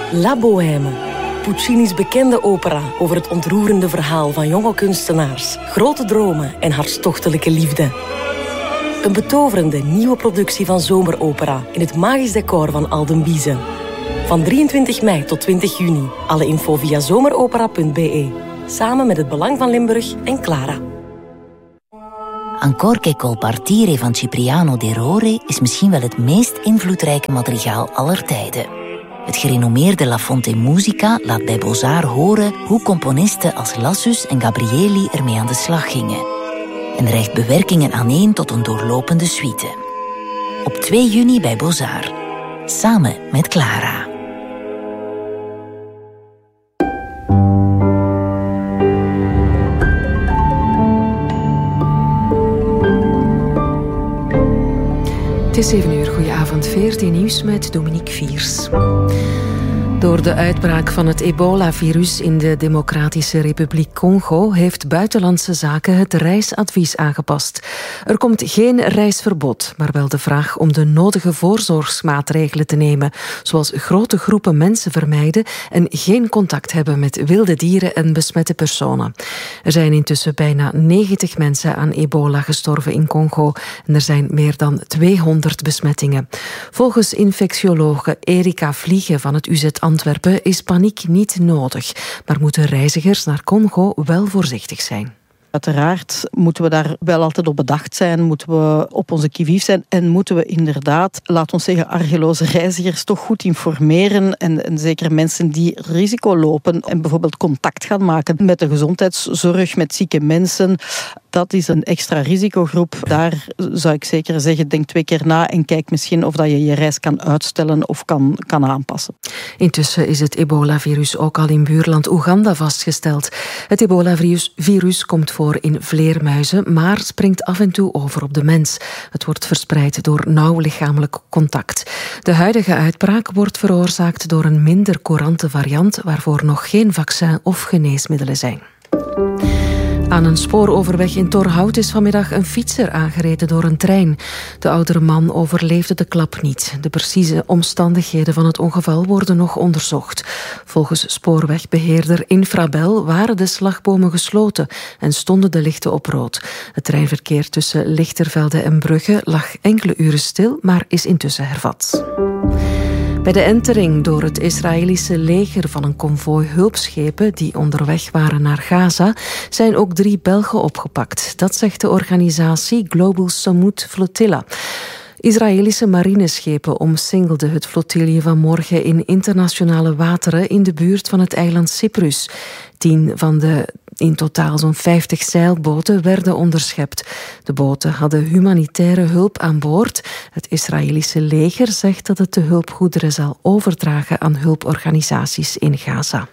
La Bohème. Puccini's bekende opera over het ontroerende verhaal van jonge kunstenaars, grote dromen en hartstochtelijke liefde. Een betoverende nieuwe productie van zomeropera in het magisch decor van Aldenbize. Van 23 mei tot 20 juni. Alle info via zomeropera.be. Samen met het Belang van Limburg en Clara. Ancorche col partire van Cipriano de Rore is misschien wel het meest invloedrijke madrigaal aller tijden. Het gerenommeerde La Fonte Musica laat bij Beaux-Arts horen hoe componisten als Lassus en Gabrieli ermee aan de slag gingen. En reikt bewerkingen aaneen tot een doorlopende suite. Op 2 juni bij Beaux-Arts. Samen met Clara. Het is 7 uur, goedenavond, 14 nieuws met Dominique Viers. Door de uitbraak van het ebola-virus in de Democratische Republiek Congo heeft Buitenlandse Zaken het reisadvies aangepast. Er komt geen reisverbod, maar wel de vraag om de nodige voorzorgsmaatregelen te nemen, zoals grote groepen mensen vermijden en geen contact hebben met wilde dieren en besmette personen. Er zijn intussen bijna 90 mensen aan ebola gestorven in Congo en er zijn meer dan 200 besmettingen. Volgens infectiologe Erika Vliegen van het UZ Antwerpen is paniek niet nodig, maar moeten reizigers naar Congo wel voorzichtig zijn. Uiteraard moeten we daar wel altijd op bedacht zijn, moeten we op onze qui-vive zijn en moeten we inderdaad, laat ons zeggen, argeloze reizigers toch goed informeren en zeker mensen die risico lopen en bijvoorbeeld contact gaan maken met de gezondheidszorg, met zieke mensen. Dat is een extra risicogroep. Daar zou ik zeker zeggen, denk 2 keer na en kijk misschien of dat je je reis kan uitstellen of kan aanpassen. Intussen is het ebola-virus ook al in buurland Oeganda vastgesteld. Het ebola-virus komt voor in vleermuizen, maar springt af en toe over op de mens. Het wordt verspreid door nauw lichamelijk contact. De huidige uitbraak wordt veroorzaakt door een minder courante variant waarvoor nog geen vaccin of geneesmiddelen zijn. Aan een spooroverweg in Torhout is vanmiddag een fietser aangereden door een trein. De oudere man overleefde de klap niet. De precieze omstandigheden van het ongeval worden nog onderzocht. Volgens spoorwegbeheerder Infrabel waren de slagbomen gesloten en stonden de lichten op rood. Het treinverkeer tussen Lichtervelde en Brugge lag enkele uren stil, maar is intussen hervat. Bij de entering door het Israëlische leger van een konvooi hulpschepen die onderweg waren naar Gaza zijn ook 3 Belgen opgepakt. Dat zegt de organisatie Global Samut Flotilla. Israëlische marineschepen omsingelden het flotille vanmorgen in internationale wateren in de buurt van het eiland Cyprus. 10 van de in totaal zo'n 50 zeilboten werden onderschept. De boten hadden humanitaire hulp aan boord. Het Israëlische leger zegt dat het de hulpgoederen zal overdragen aan hulporganisaties in Gaza.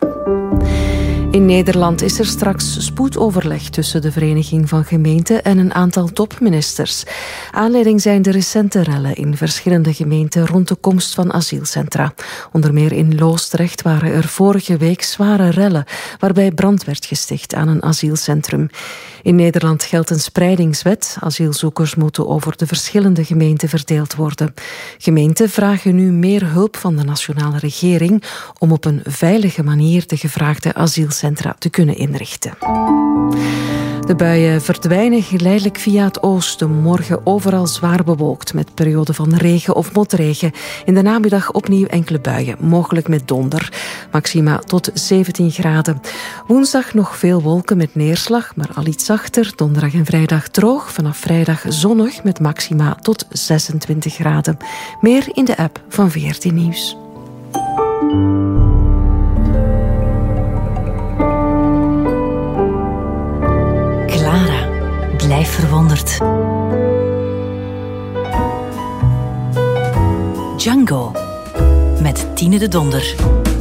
In Nederland is er straks spoedoverleg tussen de Vereniging van Gemeenten en een aantal topministers. Aanleiding zijn de recente rellen in verschillende gemeenten rond de komst van asielcentra. Onder meer in Loosdrecht waren er vorige week zware rellen, waarbij brand werd gesticht aan een asielcentrum. In Nederland geldt een spreidingswet. Asielzoekers moeten over de verschillende gemeenten verdeeld worden. Gemeenten vragen nu meer hulp van de nationale regering om op een veilige manier de gevraagde asielcentra te kunnen inrichten. De buien verdwijnen geleidelijk via het oosten. Morgen overal zwaar bewolkt met perioden van regen of motregen. In de namiddag opnieuw enkele buien, mogelijk met donder. Maxima tot 17 graden. Woensdag nog veel wolken met neerslag, maar al iets zachter. Donderdag en vrijdag droog. Vanaf vrijdag zonnig met maxima tot 26 graden. Meer in de app van VRT Nieuws. Clara, blijf verwonderd. Django met Tine de Donder.